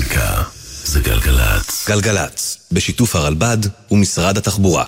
מוזיקה זה גלגלץ. גלגלץ, בשיתוף הרלב"ד ומשרד התחבורה.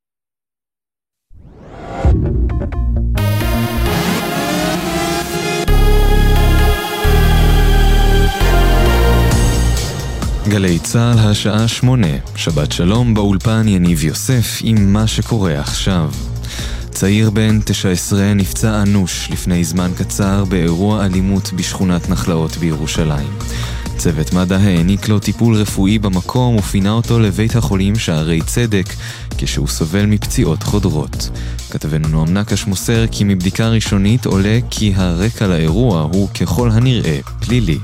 גלי צהל השעה 8, שבת שלום באולפן יניב יוסף עם מה שקורה עכשיו. צעיר בן 19 נפצע אנוש לפני זמן קצר באירוע אלימות בשכונת נחלאות בירושלים. צוות מד"א העניק לו טיפול רפואי במקום ופינה אותו לבית החולים שערי צדק כשהוא סובל מפציעות חודרות. כתבנו נועם נקש מוסר כי מבדיקה ראשונית עולה כי הרקע לאירוע הוא ככל הנראה פלילי.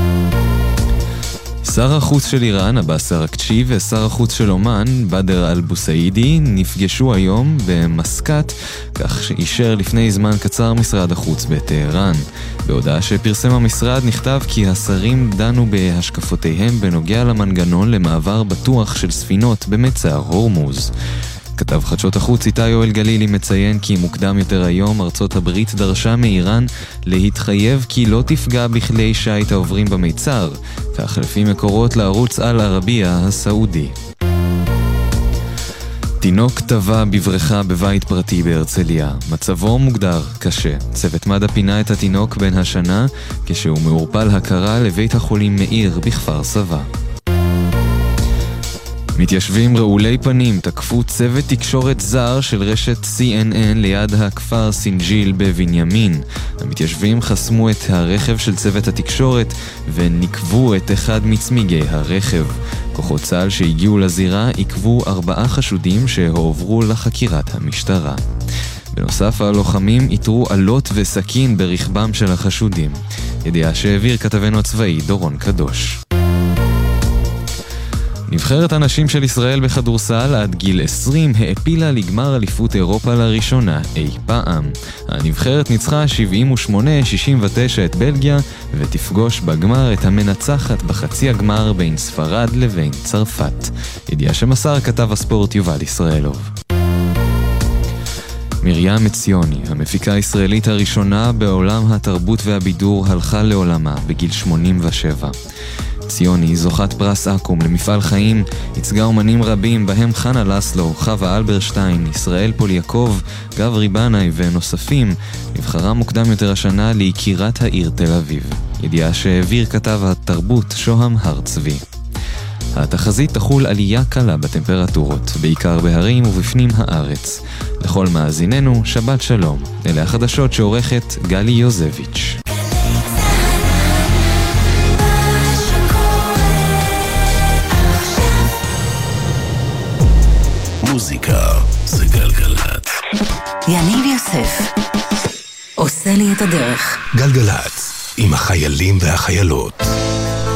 שר החוץ של איראן, עבאס אראגצ'י, ושר החוץ של אומן, בדר אל-בוסיידי, נפגשו היום במסקט, כך שאישר לפני זמן קצר משרד החוץ בטהרן. בהודעה שפרסם המשרד נכתב כי השרים דנו בהשקפותיהם בנוגע למנגנון למעבר בטוח של ספינות במצר הורמוז. כתב חדשות החוץ איתי יואל גלילי מציין כי מוקדם יותר היום ארצות הברית דרשה מאיראן להתחייב כי לא תפגע בכלי שייט העוברים במיצר, כך לפי מקורות לערוץ אל-ערבייה הסעודי. תינוק טבע בבריכה בבית פרטי בהרצליה. מצבו מוגדר קשה. צוות מד"א פינה את התינוק בן השנה כשהוא מעורפל הכרה לבית החולים מאיר בכפר סבא. מתיישבים רעולי פנים תקפו צוות תקשורת זר של רשת CNN ליד הכפר סינג'יל בבנימין. המתיישבים חסמו את הרכב של צוות התקשורת ונקבו את אחד מצמיגי הרכב. כוחות צה"ל שהגיעו לזירה עקבו 4 חשודים שהועברו לחקירת המשטרה. בנוסף, הלוחמים איתרו עלות וסכין ברכבם של החשודים. ידיעה שהעביר כתבנו הצבאי דורון קדוש. נבחרת הנשים של ישראל בכדורסל עד גיל 20 העפילה לגמר אליפות אירופה לראשונה אי פעם. הנבחרת ניצחה 78-69 את בלגיה ותפגוש בגמר את המנצחת בחצי הגמר בין ספרד לבין צרפת. ידיעה שמסר כתב הספורט יובל ישראלוב. מרים עציוני, המפיקה הישראלית הראשונה בעולם התרבות והבידור, הלכה לעולמה בגיל 87. ציוני, זוכת פרס אקו"ם למפעל חיים, ייצגה אומנים רבים בהם חנה לסלו, חווה אלברשטיין, ישראל פוליאקוב, גברי בנאי ונוספים, נבחרה מוקדם יותר השנה ליקירת העיר תל אביב. ידיעה שהעביר כתב התרבות שוהם הר צבי. התחזית תחול עלייה קלה בטמפרטורות, בעיקר בהרים ובפנים הארץ. לכל מאזיננו, שבת שלום. אלה החדשות שעורכת גלי יוזביץ'. מוזיקה זה גלגלץ. יניב יוסף עושה לי את הדרך. גלגלץ עם החיילים והחיילות.